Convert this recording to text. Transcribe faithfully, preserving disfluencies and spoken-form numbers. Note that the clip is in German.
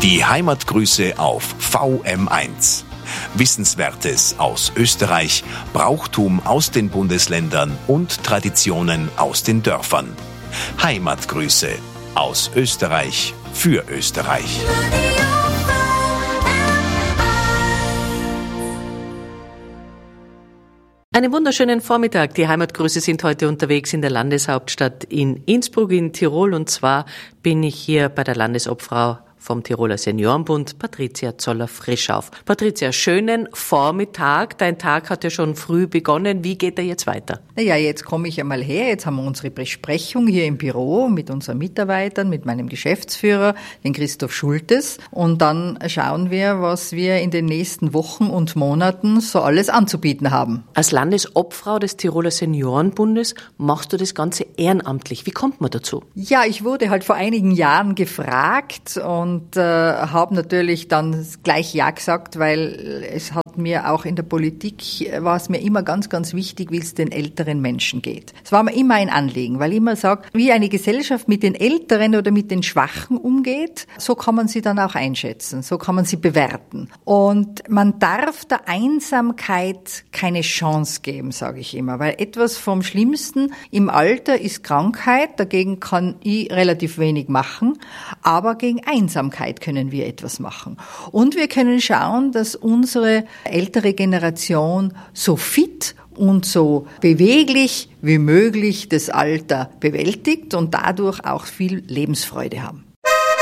Die Heimatgrüße auf V M eins. Wissenswertes aus Österreich, Brauchtum aus den Bundesländern und Traditionen aus den Dörfern. Heimatgrüße aus Österreich für Österreich. Einen wunderschönen Vormittag. Die Heimatgrüße sind heute unterwegs in der Landeshauptstadt in Innsbruck in Tirol, und zwar bin ich hier bei der Landesobfrau vom Tiroler Seniorenbund, Patricia Zoller-Frischauf. Patricia, schönen Vormittag. Dein Tag hat ja schon früh begonnen. Wie geht er jetzt weiter? Naja, jetzt komme ich einmal her. Jetzt haben wir unsere Besprechung hier im Büro mit unseren Mitarbeitern, mit meinem Geschäftsführer, den Christoph Schultes. Und dann schauen wir, was wir in den nächsten Wochen und Monaten so alles anzubieten haben. Als Landesobfrau des Tiroler Seniorenbundes machst du das Ganze ehrenamtlich. Wie kommt man dazu? Ja, ich wurde halt vor einigen Jahren gefragt und Und äh, habe natürlich dann gleich Ja gesagt, weil es hat mir auch in der Politik, war es mir immer ganz, ganz wichtig, wie es den älteren Menschen geht. Es war mir immer ein Anliegen, weil ich immer sage, wie eine Gesellschaft mit den Älteren oder mit den Schwachen umgeht, so kann man sie dann auch einschätzen, so kann man sie bewerten. Und man darf der Einsamkeit keine Chance geben, sage ich immer, weil etwas vom Schlimmsten im Alter ist Krankheit, dagegen kann ich relativ wenig machen, aber gegen Einsamkeit können wir etwas machen. Und wir können schauen, dass unsere ältere Generation so fit und so beweglich wie möglich das Alter bewältigt und dadurch auch viel Lebensfreude haben.